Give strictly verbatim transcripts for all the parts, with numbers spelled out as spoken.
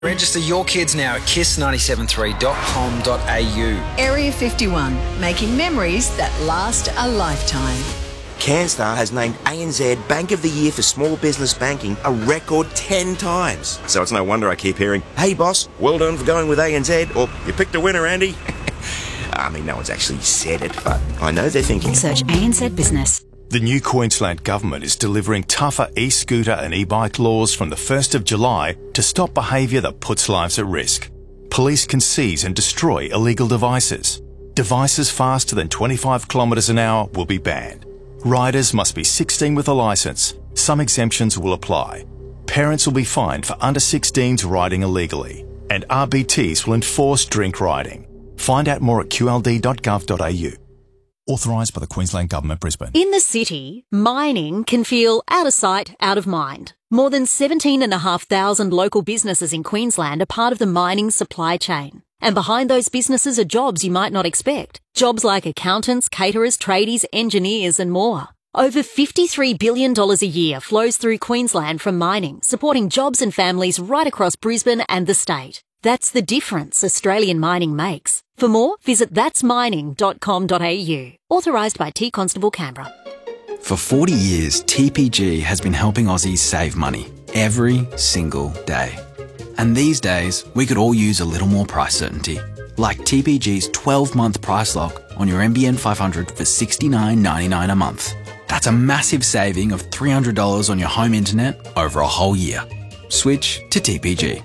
Register your kids now at kiss nine seven three dot com dot a u. Area fifty-one, making memories that last a lifetime. CanStar has named A N Z Bank of the Year for Small Business Banking a record ten times. So it's no wonder I keep hearing, "Hey boss, well done for going with A N Z," or "You picked a winner, Andy." I mean, no one's actually said it, but I know they're thinking. Search A N Z Business. The new Queensland Government is delivering tougher e-scooter and e-bike laws from the first of July to stop behaviour that puts lives at risk. Police can seize and destroy illegal devices. Devices faster than twenty-five kilometres an hour will be banned. Riders must be sixteen with a licence. Some exemptions will apply. Parents will be fined for under sixteens riding illegally. And R B Ts will enforce drink riding. Find out more at q l d dot gov dot a u. Authorised by the Queensland Government, Brisbane. In the city, mining can feel out of sight, out of mind. More than seventeen thousand five hundred local businesses in Queensland are part of the mining supply chain. And behind those businesses are jobs you might not expect. Jobs like accountants, caterers, tradies, engineers and more. Over fifty-three billion dollars a year flows through Queensland from mining, supporting jobs and families right across Brisbane and the state. That's the difference Australian mining makes. For more, visit thats mining dot com dot a u. Authorised by T Constable Canberra. For forty years, T P G has been helping Aussies save money every single day. And these days, we could all use a little more price certainty. Like T P G's twelve-month price lock on your N B N five hundred for sixty-nine ninety-nine a month. That's a massive saving of three hundred dollars on your home internet over a whole year. Switch to T P G.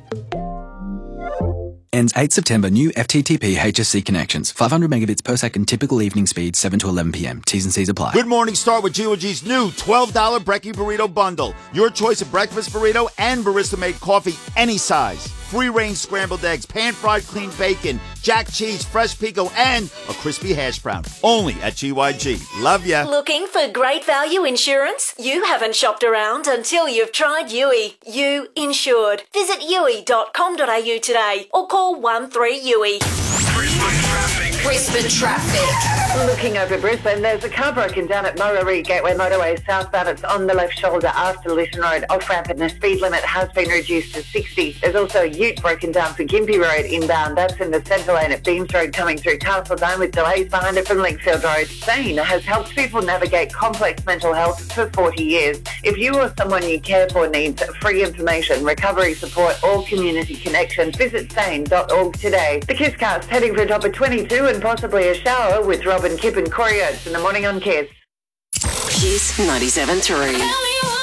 Ends eighth September. New F T T P H S C connections. five hundred megabits per second. Typical evening speed. seven to eleven p m. T's and C's apply. Good morning. Start with G O G's new twelve dollars Brekkie Burrito Bundle. Your choice of breakfast burrito and barista-made coffee, any size. Free-range scrambled eggs, pan-fried clean bacon, jack cheese, fresh pico, and a crispy hash brown. Only at G Y G. Love ya. Looking for great value insurance? You haven't shopped around until you've tried U I. You insured. Visit u i dot com dot a u today or call one three U I. Brisbane traffic. Brisbane traffic. Looking over Brisbane, there's a car broken down at Murray Gateway Motorway southbound. It's on the left shoulder after Lytton Road off ramp, and the speed limit has been reduced to sixty. There's also a ute broken down for Gympie Road inbound. That's in the centre lane at Beams Road coming through Castletown with delays behind it from Linkfield Road. Sane has helped people navigate complex mental health for forty years. If you or someone you care for needs free information, recovery support or community connection, visit sane dot org today. The KISScast heading for a top of twenty-two and possibly a shower with Robin, Kip and Corey Oates in the morning on Kiss. Kiss ninety-seven point three.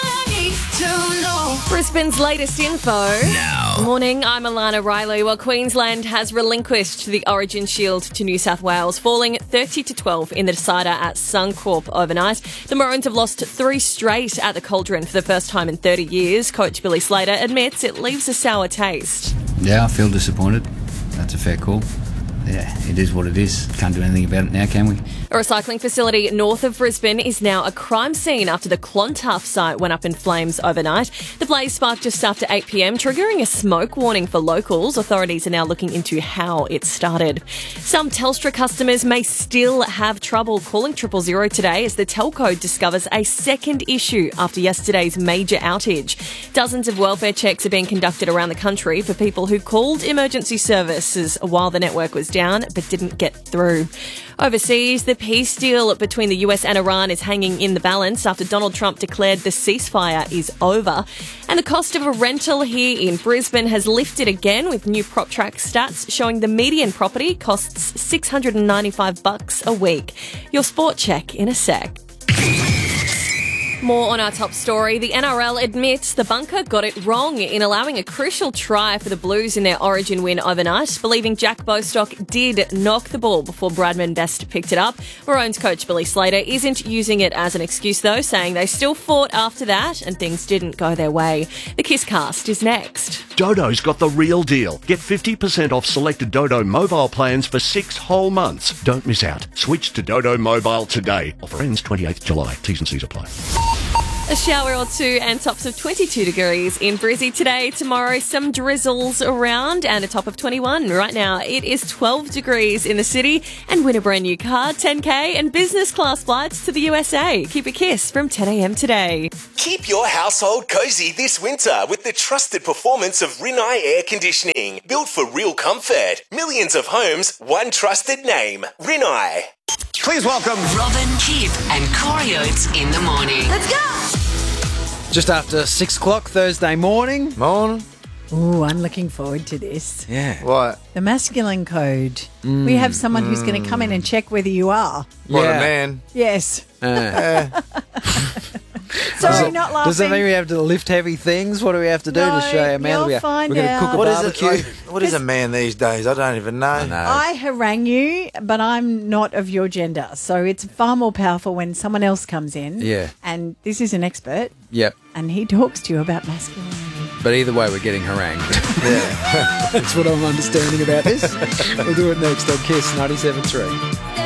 Brisbane's latest info. Now. Morning, I'm Alana Riley. Well, Queensland has relinquished the Origin Shield to New South Wales, falling thirty to twelve in the decider at Suncorp overnight. The Maroons have lost three straight at the Cauldron for the first time in thirty years. Coach Billy Slater admits it leaves a sour taste. Yeah, I feel disappointed. That's a fair call. Yeah, it is what it is. Can't do anything about it now, can we? A recycling facility north of Brisbane is now a crime scene after the Clontarf site went up in flames overnight. The blaze sparked just after eight p m, triggering a smoke warning for locals. Authorities are now looking into how it started. Some Telstra customers may still have trouble calling triple zero today as the telco discovers a second issue after yesterday's major outage. Dozens of welfare checks are being conducted around the country for people who called emergency services while the network was down but didn't get through. Overseas, the peace deal between the U S and Iran is hanging in the balance after Donald Trump declared the ceasefire is over. And the cost of a rental here in Brisbane has lifted again, with new PropTrack stats showing the median property costs six hundred ninety-five bucks a week. Your sport check in a sec. More on our top story. The N R L admits the bunker got it wrong in allowing a crucial try for the Blues in their Origin win overnight, believing Jack Bostock did knock the ball before Bradman Best picked it up. Maroons coach Billy Slater isn't using it as an excuse, though, saying they still fought after that and things didn't go their way. The KISScast is next. Dodo's got the real deal. Get fifty percent off selected Dodo mobile plans for six whole months. Don't miss out. Switch to Dodo Mobile today. Offer ends twenty-eighth of July. T's and C's apply. A shower or two and tops of twenty-two degrees in Brizzy today. Tomorrow, some drizzles around and a top of twenty-one. Right now, it is twelve degrees in the city. And win a brand new car, ten K, and business class flights to the U S A. Keep a kiss from ten a.m. today. Keep your household cozy this winter with the trusted performance of Rinnai Air Conditioning. Built for real comfort. Millions of homes, one trusted name. Rinnai. Please welcome Robin, Kip and Corey Oates in the morning. Let's go! Just after six o'clock Thursday morning. Morning. Ooh, I'm looking forward to this. Yeah. What? The masculine code. Mm. We have someone who's going to come in and check whether you are. What Yeah. a man. Yes. Uh, Sorry, not laughing. Does that mean we have to lift heavy things? What do we have to do No, to show how man you'll we are? find We're going to out. cook a What is it? barbecue. Like, what is a man these days? I don't even know. I know. I harangue you, but I'm not of your gender. So it's far more powerful when someone else comes in. Yeah. And this is an expert, Yep. and he talks to you about masculinity. But either way, we're getting harangued. Yeah. That's what I'm understanding about this. We'll do it next on Kiss ninety-seven point three.